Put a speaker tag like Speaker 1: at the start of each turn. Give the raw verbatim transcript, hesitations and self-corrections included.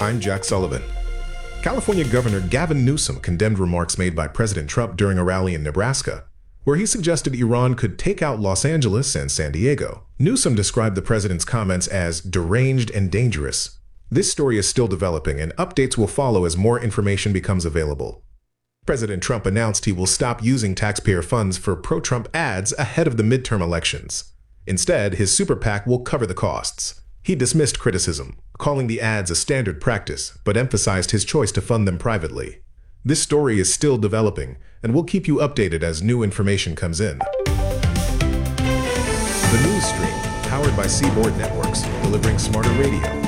Speaker 1: I'm Jack Sullivan. California Governor Gavin Newsom condemned remarks made by President Trump during a rally in Nebraska, where he suggested Iran could take out Los Angeles and San Diego. Newsom described the president's comments as deranged and dangerous. This story is still developing, and updates will follow as more information becomes available. President Trump announced he will stop using taxpayer funds for pro-Trump ads ahead of the midterm elections. Instead, his super PAC will cover the costs. He dismissed criticism, calling the ads a standard practice, but emphasized his choice to fund them privately. This story is still developing, and we'll keep you updated as new information comes in. The News Stream, powered by Seaboard Networks, delivering smarter radio.